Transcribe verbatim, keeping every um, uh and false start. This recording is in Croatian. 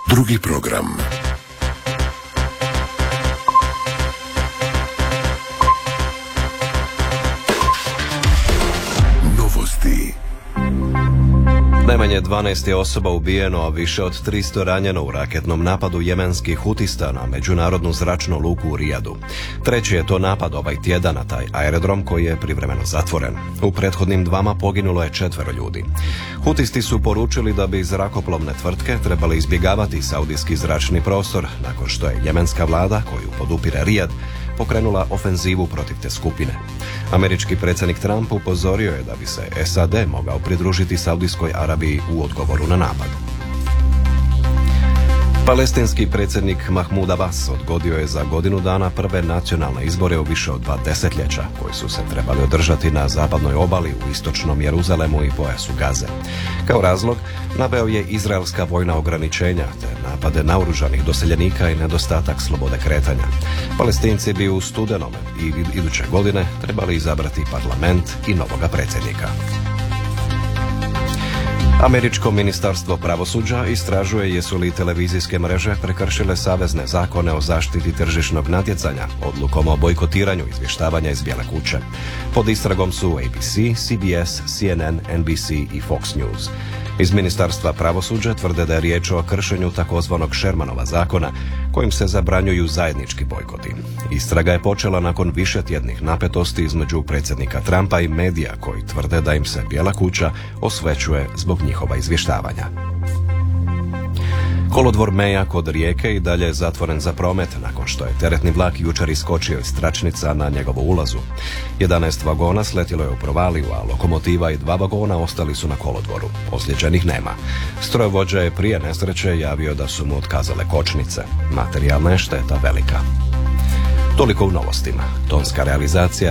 Drugi program. Novosti. Najmanje dvanaest je osoba ubijeno, a više od tristo ranjeno u raketnom napadu jemenskih hutista na međunarodnu zračnu luku u Rijadu. Treći je to napad ovaj tjedan na taj aerodrom koji je privremeno zatvoren. U prethodnim dvama poginulo je četvero ljudi. Hutisti su poručili da bi zrakoplovne tvrtke trebali izbjegavati saudijski zračni prostor nakon što je jemenska vlada, koju podupire Rijad, pokrenula ofenzivu protiv te skupine. Američki predsjednik Trump upozorio je da bi se S A D mogao pridružiti Saudijskoj Arabiji u odgovoru na napad. Palestinski predsjednik Mahmud Abbas odgodio je za godinu dana prve nacionalne izbore u više od dva desetljeća, koji su se trebali održati na zapadnoj obali u istočnom Jeruzalemu i pojasu Gaze. Kao razlog naveo je izraelska vojna ograničenja te napade naoružanih doseljenika i nedostatak slobode kretanja. Palestinci bi u studenom i iduće godine trebali izabrati parlament i novoga predsjednika. Američko ministarstvo pravosuđa istražuje jesu li televizijske mreže prekršile savezne zakone o zaštiti tržišnog natjecanja odlukom o bojkotiranju izvještavanja iz Bijele kuće. Pod istragom su A B C, C B S, C N N, N B C i Fox News. Iz ministarstva pravosuđa tvrde da je riječ o kršenju takozvanog Shermanova zakona, kojim se zabranjuju zajednički bojkoti. Istraga je počela nakon višetjednih napetosti između predsjednika Trumpa i medija koji tvrde da im se Bijela kuća osvećuje zbog njihova izvještavanja. Kolodvor Meja kod Rijeke i dalje je zatvoren za promet nakon što je teretni vlak jučer iskočio iz tračnica na njegovu ulazu. jedanaest vagona sletjelo je u provaliju, a lokomotiva i dva vagona ostali su na kolodvoru. Ozlijeđenih nema. Strojovođa je prije nesreće javio da su mu otkazale kočnice. Materijalna je šteta velika. Toliko u novostima. Tonska realizacija